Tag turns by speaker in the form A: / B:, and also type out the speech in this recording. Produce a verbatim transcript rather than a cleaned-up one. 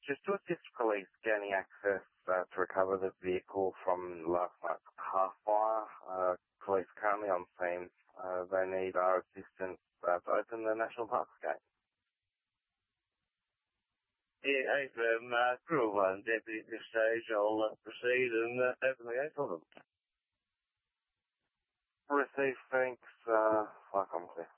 A: just to assist police gaining access uh, to recover the vehicle from last night's car fire. Uh, police currently on scene. Uh, they need our assistance uh, to open the National Parks gate.
B: Yeah, Abram, uh, crew one, deputy at this stage. I'll uh, proceed and uh, open the gate for them.
A: Receive, thanks. Uh, like I'm clear.